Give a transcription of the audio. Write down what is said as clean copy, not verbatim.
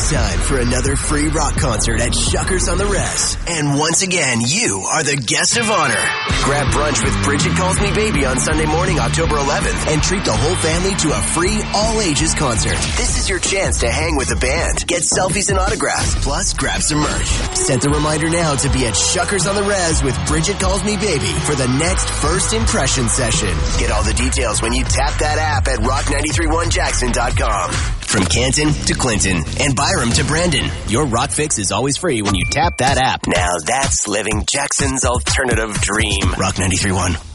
It's time for another free rock concert at Shuckers on the Res. And once again, you are the guest of honor. Grab brunch with Bridget Calls Me Baby on Sunday morning, October 11th, and treat the whole family to a free all-ages concert. This is your chance to hang with the band, get selfies and autographs, plus grab some merch. Set the reminder now to be at Shuckers on the Res with Bridget Calls Me Baby for the next First Impression session. Get all the details when you tap that app at rock931jackson.com. From Canton to Clinton and Byram to Brandon, your Rock Fix is always free when you tap that app. Now that's living Jackson's alternative dream. Rock 93.1.